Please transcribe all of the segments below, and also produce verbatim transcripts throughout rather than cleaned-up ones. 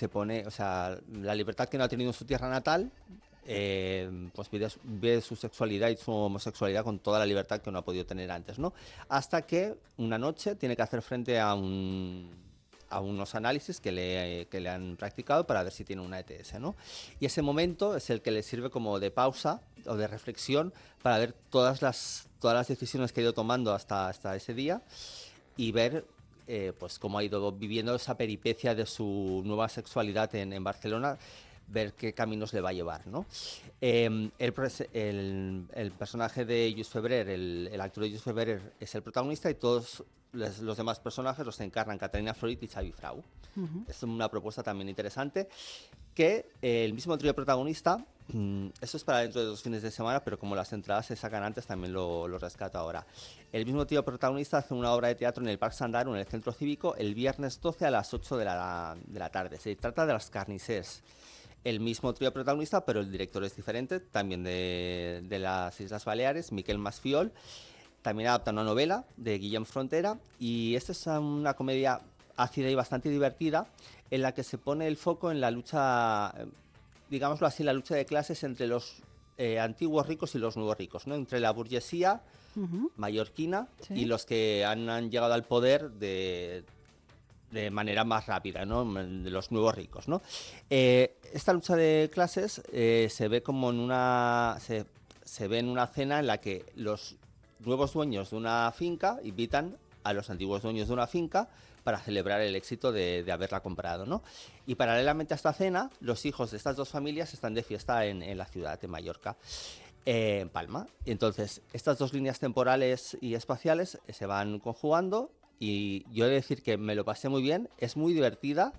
se pone, o sea, la libertad que no ha tenido en su tierra natal, eh, pues vive, vive su sexualidad y su homosexualidad con toda la libertad que no ha podido tener antes, ¿no? Hasta que una noche tiene que hacer frente a un a unos análisis que le, que le han practicado para ver si tiene una E T S, ¿no? Y ese momento es el que le sirve como de pausa o de reflexión para ver todas las, todas las decisiones que ha ido tomando hasta, hasta ese día y ver eh, pues cómo ha ido viviendo esa peripecia de su nueva sexualidad en, en Barcelona, ver qué caminos le va a llevar, ¿no? Eh, el, el, el personaje de Lluís Febrer, el, el actor de Lluís Febrer es el protagonista y todos los, los demás personajes los encarnan Catalina Florit y Xavi Frau. Uh-huh. Es una propuesta también interesante que eh, el mismo trío protagonista, mmm, eso es para dentro de dos fines de semana, pero como las entradas se sacan antes también lo, lo rescato ahora. El mismo trío protagonista hace una obra de teatro en el Parc Sandaru, en el Centro Cívico, el viernes doce a las ocho de la, de la tarde. Se trata de Las Carnissers. El mismo trío protagonista, pero el director es diferente, también de, de las Islas Baleares, Miquel Masfiol. También adapta una novela de Guillem Frontera y esta es una comedia ácida y bastante divertida en la que se pone el foco en la lucha, digámoslo así, la lucha de clases entre los eh, antiguos ricos y los nuevos ricos, ¿no? Entre la burguesía uh-huh. mallorquina ¿sí? y los que han, han llegado al poder de... de manera más rápida, ¿no? De los nuevos ricos, ¿no? Eh, esta lucha de clases eh, se ve como en una se, se ve en una cena en la que los nuevos dueños de una finca invitan a los antiguos dueños de una finca para celebrar el éxito de, de haberla comprado, ¿no? Y paralelamente a esta cena, los hijos de estas dos familias están de fiesta en, en la ciudad de Mallorca, eh, en Palma. Y entonces, estas dos líneas temporales y espaciales eh, se van conjugando. Y yo he de decir que me lo pasé muy bien, es muy divertida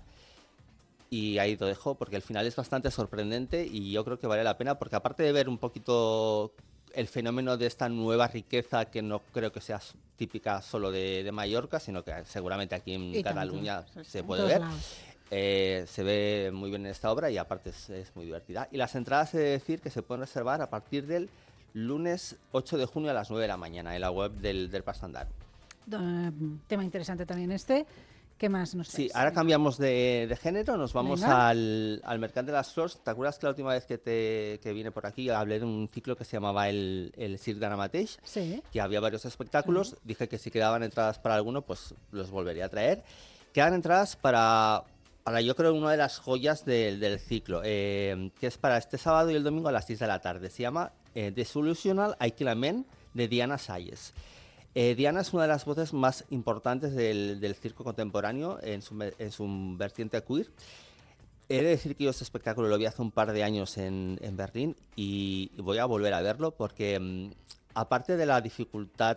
y ahí lo dejo porque el final es bastante sorprendente y yo creo que vale la pena porque aparte de ver un poquito el fenómeno de esta nueva riqueza que no creo que sea típica solo de, de Mallorca, sino que seguramente aquí en y Cataluña tanto. se puede ver, eh, se ve muy bien en esta obra y aparte es, es muy divertida. Y las entradas he de decir que se pueden reservar a partir del lunes ocho de junio a las nueve de la mañana en la web del, del Parc Sandaru. Uh, tema interesante también este. ¿Qué más nos traes? Sí, ahora cambiamos de, de género, nos vamos al, al Mercat de las Flors. ¿Te acuerdas que la última vez que, te, que vine por aquí hablé de un ciclo que se llamaba el, el Cirque d'Ara Mateix? Sí. Que había varios espectáculos. Sí. Dije que si quedaban entradas para alguno, pues los volvería a traer. Quedan entradas para, para yo creo, una de las joyas del, del ciclo, eh, que es para este sábado y el domingo a las seis de la tarde. Se llama eh, Desillusional Aikilament de Diana Salles. Eh, Diana es una de las voces más importantes del, del circo contemporáneo en su, en su vertiente queer. He de decir que yo este espectáculo lo vi hace un par de años en, en Berlín y voy a volver a verlo porque um, aparte de la dificultad,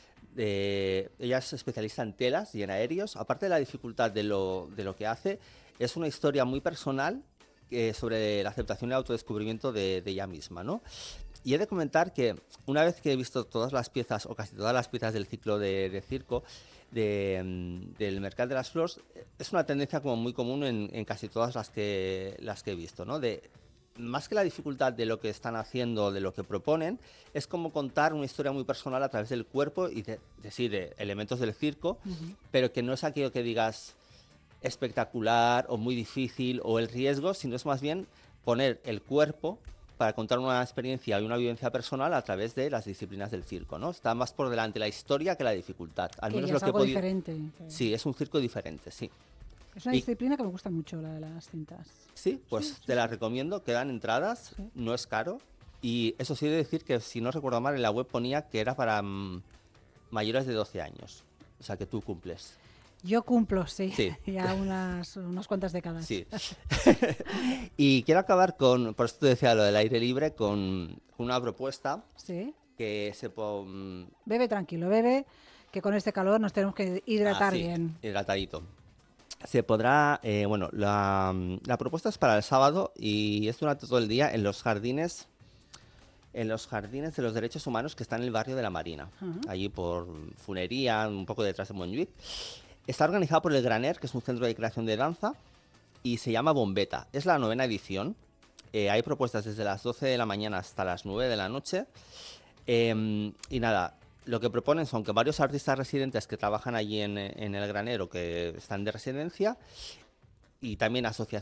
de, ella es especialista en telas y en aéreos, aparte de la dificultad de lo, de lo que hace, es una historia muy personal eh, sobre la aceptación y el autodescubrimiento de, de ella misma, ¿no? Y he de comentar que una vez que he visto todas las piezas, o casi todas las piezas del ciclo de, de circo, de, del Mercat de las Flors, es una tendencia como muy común en, en casi todas las que, las que he visto, ¿no? De, más que la dificultad de lo que están haciendo, de lo que proponen, es como contar una historia muy personal a través del cuerpo y de, de, sí, de elementos del circo, uh-huh. pero que no es aquello que digas espectacular o muy difícil o el riesgo, sino es más bien poner el cuerpo para contar una experiencia y una vivencia personal a través de las disciplinas del circo, ¿no? Está más por delante la historia que la dificultad. Al que menos ya lo es que algo podi- diferente. Que... Sí, es un circo diferente, sí. Es una y... disciplina que me gusta mucho, la de las cintas. Sí, pues sí, te sí, la sí. recomiendo, quedan entradas, sí. no es caro. Y eso sí he de decir que, si no recuerdo mal, en la web ponía que era para um, mayores de doce años. O sea, que tú cumples. Yo cumplo, sí, sí. ya unas, unas cuantas décadas. Sí. Y quiero acabar con, por eso te decía lo del aire libre, con una propuesta sí. que se... Um... Bebe tranquilo, bebe, que con este calor nos tenemos que hidratar ah, sí, bien. hidratadito. Se podrá, eh, bueno, la, la propuesta es para el sábado y es durante todo el día en los jardines, en los jardines de los derechos humanos que están en el barrio de la Marina, uh-huh. allí por Funería, un poco detrás de Montjuïc. Está organizado por el Graner, que es un centro de creación de danza, y se llama Bombeta. Es la novena edición. Eh, hay propuestas desde las doce de la mañana hasta las nueve de la noche. Eh, y nada, lo que proponen son que varios artistas residentes que trabajan allí en, en el Granero, que están de residencia, y también asocia-